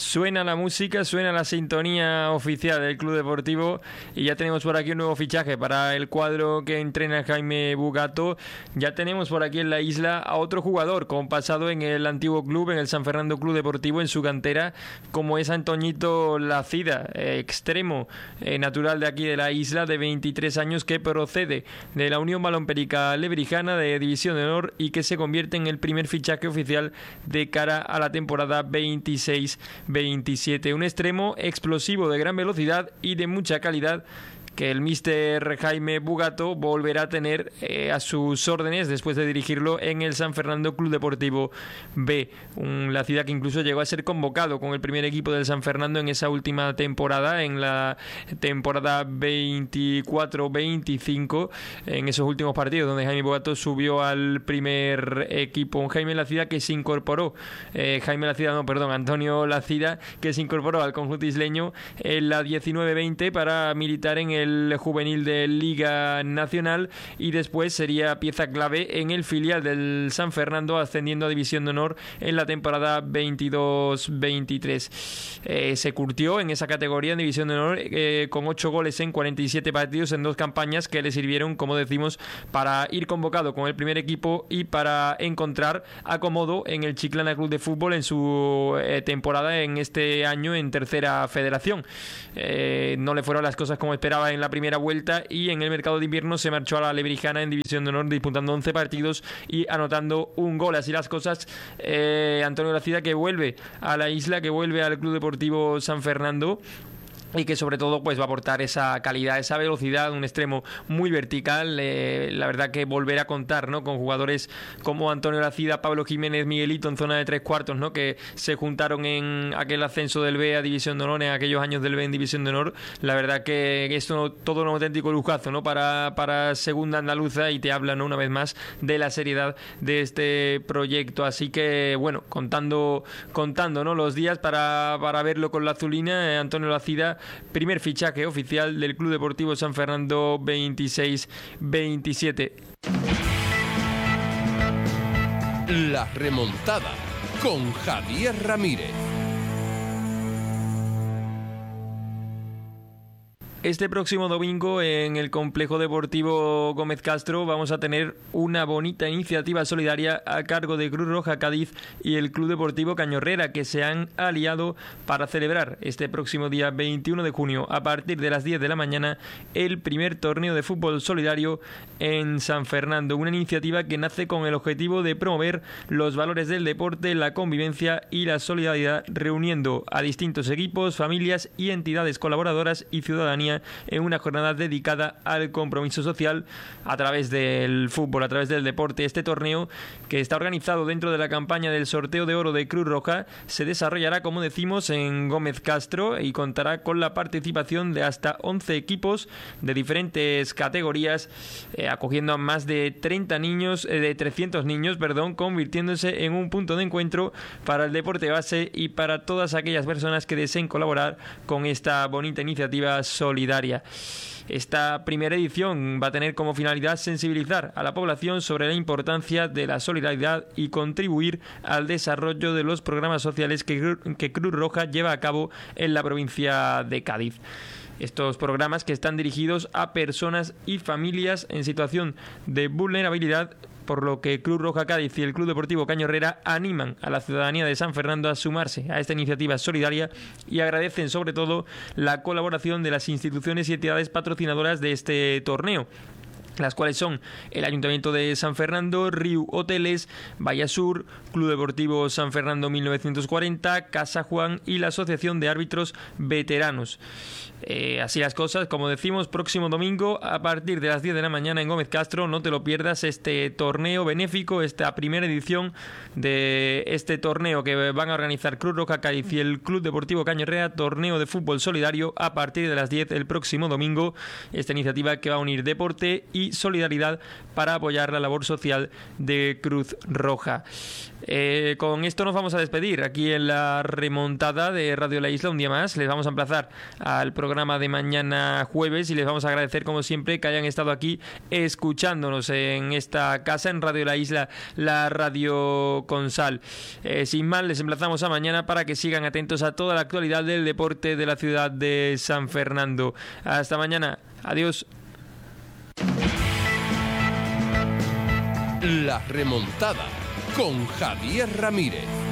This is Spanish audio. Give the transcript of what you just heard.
Suena la música, suena la sintonía oficial del Club Deportivo y ya tenemos por aquí un nuevo fichaje para el cuadro que entrena Jaime Bugato. Ya tenemos por aquí en la isla a otro jugador con pasado en el antiguo club, en el San Fernando Club Deportivo, en su cantera, como es Antoñito Lacida, extremo natural de aquí de la isla, de 23 años, que procede de la Unión Balompérica Lebrijana de División de Honor y que se convierte en el primer fichaje oficial de cara a la temporada 26-27. Un extremo explosivo de gran velocidad y de mucha calidad que el míster Jaime Bugato volverá a tener a sus órdenes después de dirigirlo en el San Fernando Club Deportivo B. La ciudad que incluso llegó a ser convocado con el primer equipo del San Fernando en esa última temporada, en la temporada 24-25, en esos últimos partidos donde Jaime Bugato subió al primer equipo. Un Jaime Lacida que se incorporó, Antonio Lacida, que se incorporó al conjunto isleño en la 19-20 para militar en el juvenil de Liga Nacional y después sería pieza clave en el filial del San Fernando, ascendiendo a División de Honor en la temporada 22-23. Se curtió en esa categoría en División de Honor con 8 goles en 47 partidos en 2 campañas que le sirvieron, como decimos, para ir convocado con el primer equipo y para encontrar acomodo en el Chiclana Club de Fútbol en su temporada en este año en Tercera Federación. No le fueron las cosas como esperaba en la primera vuelta y en el mercado de invierno se marchó a la Lebrijana en División de Honor disputando 11 partidos y anotando un gol. Así las cosas, Antonio Lacida, que vuelve a la isla, que vuelve al Club Deportivo San Fernando y que sobre todo pues va a aportar esa calidad, esa velocidad, un extremo muy vertical. La verdad que volver a contar, ¿no?, con jugadores como Antonio Lacida, Pablo Jiménez, Miguelito en zona de 3/4, ¿no?, que se juntaron en aquel ascenso del B a División de Honor, en aquellos años del B en División de Honor. La verdad que esto todo un auténtico lujazo, ¿no?, para Segunda Andaluza, y te habla, ¿no?, una vez más de la seriedad de este proyecto. Así que bueno, contando, ¿no?, los días para verlo con la azulina. Antonio Lacida, primer fichaje oficial del Club Deportivo San Fernando 26-27. La remontada con Javier Ramírez. Este próximo domingo en el Complejo Deportivo Gómez Castro vamos a tener una bonita iniciativa solidaria a cargo de Cruz Roja Cádiz y el Club Deportivo Cañorrera, que se han aliado para celebrar este próximo día 21 de junio a partir de las 10 de la mañana el primer torneo de fútbol solidario en San Fernando. Una iniciativa que nace con el objetivo de promover los valores del deporte, la convivencia y la solidaridad, reuniendo a distintos equipos, familias y entidades colaboradoras y ciudadanía en una jornada dedicada al compromiso social a través del fútbol, a través del deporte. Este torneo, que está organizado dentro de la campaña del sorteo de oro de Cruz Roja, se desarrollará, como decimos, en Gómez Castro y contará con la participación de hasta 11 equipos de diferentes categorías, acogiendo a más de 300 niños, convirtiéndose en un punto de encuentro para el deporte base y para todas aquellas personas que deseen colaborar con esta bonita iniciativa solidaria. Esta primera edición va a tener como finalidad sensibilizar a la población sobre la importancia de la solidaridad y contribuir al desarrollo de los programas sociales que Cruz Roja lleva a cabo en la provincia de Cádiz. Estos programas que están dirigidos a personas y familias en situación de vulnerabilidad, por lo que Cruz Roja Cádiz y el Club Deportivo Cañorrera animan a la ciudadanía de San Fernando a sumarse a esta iniciativa solidaria y agradecen sobre todo la colaboración de las instituciones y entidades patrocinadoras de este torneo, las cuales son el Ayuntamiento de San Fernando, Riu Hoteles, Vallasur, Club Deportivo San Fernando 1940, Casa Juan y la Asociación de Árbitros Veteranos. Así las cosas, como decimos, próximo domingo a partir de las 10 de la mañana en Gómez Castro. No te lo pierdas, este torneo benéfico, esta primera edición de este torneo que van a organizar Cruz Roja Cádiz y el Club Deportivo Cañorrera, torneo de fútbol solidario a partir de las 10 el próximo domingo. Esta iniciativa que va a unir deporte y y solidaridad para apoyar la labor social de Cruz Roja. Con esto nos vamos a despedir aquí en la remontada de Radio La Isla un día más. Les vamos a emplazar al programa de mañana jueves y les vamos a agradecer como siempre que hayan estado aquí escuchándonos en esta casa, en Radio La Isla, la radio con sal. Sin más, les emplazamos a mañana para que sigan atentos a toda la actualidad del deporte de la ciudad de San Fernando. Hasta mañana. Adiós. La remontada con Javier Ramírez.